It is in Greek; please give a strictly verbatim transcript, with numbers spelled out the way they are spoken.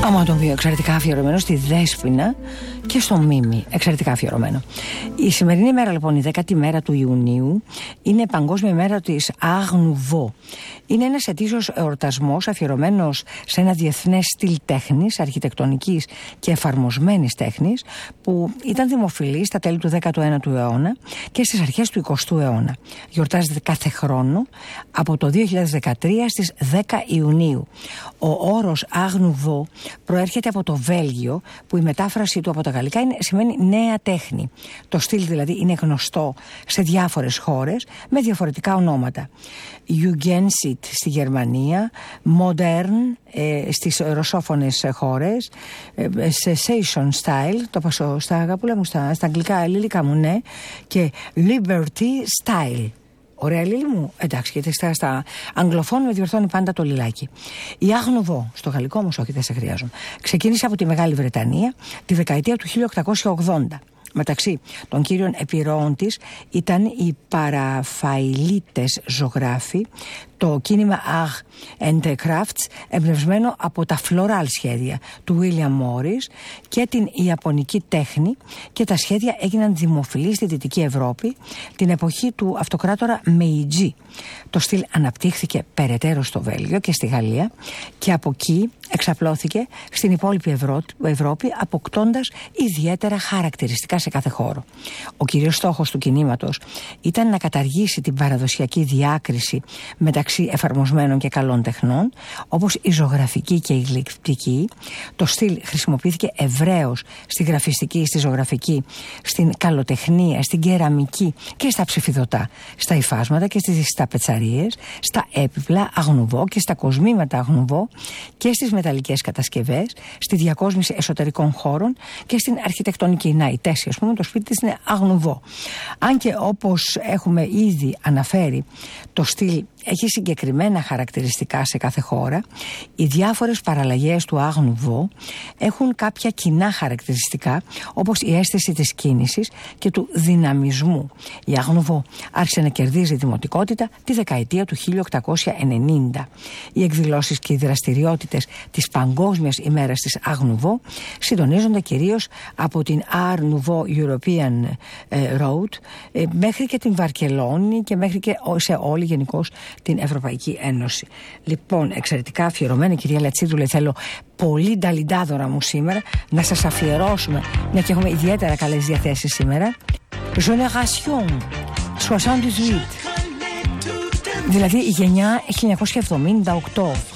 Άμα τον βίο, εξαιρετικά αφιερωμένο στη Δέσποινα και στο Μίμη, εξαιρετικά αφιερωμένο. Η σημερινή μέρα λοιπόν, η δέκατη μέρα του Ιουνίου, είναι Παγκόσμια μέρα της Art Nouveau. Είναι ένας ετήσιος εορτασμός αφιερωμένος σε ένα διεθνές στυλ τέχνης, αρχιτεκτονικής και εφαρμοσμένης τέχνης, που ήταν δημοφιλής στα τέλη του δέκατου ένατου αιώνα και στις αρχές του εικοστού αιώνα. Γιορτάζεται κάθε χρόνο από το δύο χιλιάδες δεκατρία στις δέκα Ιουνίου. Ο όρος Art Nouveau προέρχεται από το Βέλγιο, που η μετάφραση του από τα γαλλικά είναι, σημαίνει νέα τέχνη. Το στυλ δηλαδή είναι γνωστό σε διάφορες χώρες με διαφορετικά ονόματα. Jugendstil στη Γερμανία, Modern ε, στις ρωσόφωνες χώρες, ε, Sensation Style, το πασώ στα αγαπούλα μου, στα, στα αγγλικά ελληνικά μου, ναι, και Liberty Style. Ωραία, Λίλη μου. Εντάξει, γιατί στα, στα αγγλοφών με διορθώνει πάντα το λιλάκι. Η Art Nouveau, στο γαλλικό όμως όχι, δεν σε χρειάζομαι. Ξεκίνησε από τη Μεγάλη Βρετανία τη δεκαετία του χίλια οκτακόσια ογδόντα. Μεταξύ των κύριων επιρροών της ήταν οι παραφαηλίτες ζωγράφοι, το κίνημα Art and Crafts, εμπνευσμένο από τα floral σχέδια του William Morris και την ιαπωνική τέχνη, και τα σχέδια έγιναν δημοφιλή στη Δυτική Ευρώπη την εποχή του αυτοκράτορα Meiji. Το στυλ αναπτύχθηκε περαιτέρω στο Βέλγιο και στη Γαλλία και από εκεί εξαπλώθηκε στην υπόλοιπη Ευρώ... Ευρώπη, αποκτώντας ιδιαίτερα χαρακτηριστικά σε κάθε χώρο. Ο κύριος στόχος του κινήματος ήταν να καταργήσει την παραδοσιακή διάκριση μεταξύ εφαρμοσμένων και καλών τεχνών, όπως η ζωγραφική και η γλυπτική. Το στυλ χρησιμοποιήθηκε ευρέως στη γραφιστική, στη ζωγραφική, στην καλοτεχνία, στην κεραμική και στα ψηφιδωτά, στα υφάσματα και στις ταπετσαρίες, στα έπιπλα Art Nouveau και στα κοσμήματα Art Nouveau και στις μεταλλικές κατασκευές, στη διακόσμηση εσωτερικών χώρων και στην αρχιτεκτονική. Να, η Τέσσια, ας πούμε, το σπίτι της είναι Art Nouveau. Αν και, όπως έχουμε ήδη αναφέρει, το στυλ έχει συγκεκριμένα χαρακτηριστικά σε κάθε χώρα, οι διάφορες παραλλαγές του Art Nouveau έχουν κάποια κοινά χαρακτηριστικά, όπως η αίσθηση της κίνησης και του δυναμισμού. Η Art Nouveau άρχισε να κερδίζει δημοτικότητα τη δεκαετία του χίλια οκτακόσια ενενήντα. Οι εκδηλώσεις και οι δραστηριότητες της Παγκόσμιας ημέρας της Art Nouveau συντονίζονται κυρίως από την Art Nouveau European Road μέχρι και την Βαρκελόνη και μέχρι και σε όλη γενικώς την Ευρωπαϊκή Ένωση. Λοιπόν, εξαιρετικά αφιερωμένη, κυρία Λατσίδου, λέει, θέλω πολύ νταλιντάδωρα μου σήμερα να σας αφιερώσουμε, μια και έχουμε ιδιαίτερα καλές διαθέσεις σήμερα. Génération ογδόντα οκτώ, δηλαδή η γενιά χίλια εννιακόσια εβδομήντα οκτώ.